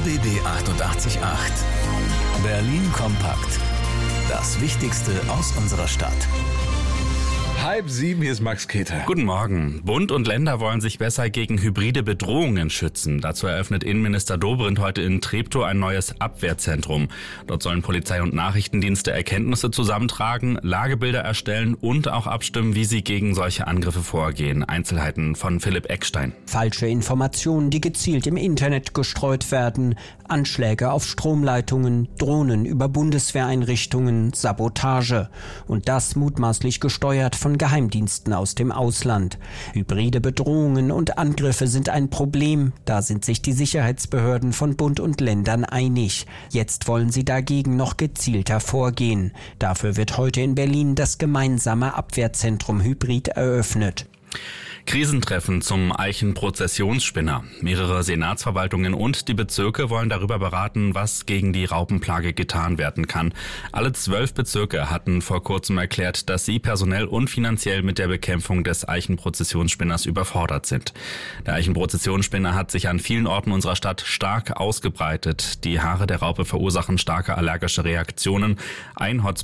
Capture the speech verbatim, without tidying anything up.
B B achtundachtzig Komma acht. Berlin kompakt. Das Wichtigste aus unserer Stadt. Halb sieben, hier ist Max Keter. Guten Morgen. Bund und Länder wollen sich besser gegen hybride Bedrohungen schützen. Dazu eröffnet Innenminister Dobrindt heute in Treptow ein neues Abwehrzentrum. Dort sollen Polizei und Nachrichtendienste Erkenntnisse zusammentragen, Lagebilder erstellen und auch abstimmen, wie sie gegen solche Angriffe vorgehen. Einzelheiten von Philipp Eckstein. Falsche Informationen, die gezielt im Internet gestreut werden, Anschläge auf Stromleitungen, Drohnen über Bundeswehreinrichtungen, Sabotage. Und das mutmaßlich gesteuert von Geheimdiensten aus dem Ausland. Hybride Bedrohungen und Angriffe sind ein Problem. Da sind sich die Sicherheitsbehörden von Bund und Ländern einig. Jetzt wollen sie dagegen noch gezielter vorgehen. Dafür wird heute in Berlin das gemeinsame Abwehrzentrum Hybrid eröffnet. Krisentreffen zum Eichenprozessionsspinner. Mehrere Senatsverwaltungen und die Bezirke wollen darüber beraten, was gegen die Raupenplage getan werden kann. Alle zwölf Bezirke hatten vor kurzem erklärt, dass sie personell und finanziell mit der Bekämpfung des Eichenprozessionsspinners überfordert sind. Der Eichenprozessionsspinner hat sich an vielen Orten unserer Stadt stark ausgebreitet. Die Haare der Raupe verursachen starke allergische Reaktionen. Ein Hotspot